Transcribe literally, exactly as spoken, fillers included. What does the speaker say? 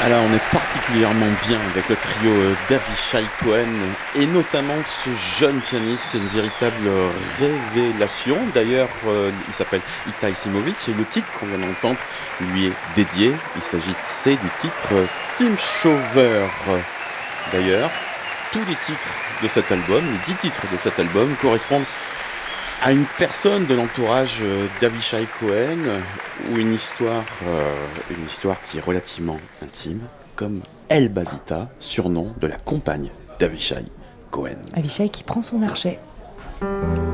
Alors on est particulièrement bien avec le trio euh, d'Avishai Cohen et notamment ce jeune pianiste, c'est une véritable euh, révélation. D'ailleurs, euh, il s'appelle Itai Simovic et le titre qu'on vient d'entendre lui est dédié. Il s'agit c'est du titre euh, Simchover. D'ailleurs, tous les titres de cet album, les dix titres de cet album correspondent à une personne de l'entourage euh, d'Avishai Cohen ou une histoire, euh, une histoire qui est relativement intime, comme El Bazita, surnom de la compagne d'Avishai Cohen. Avishai qui prend son archet.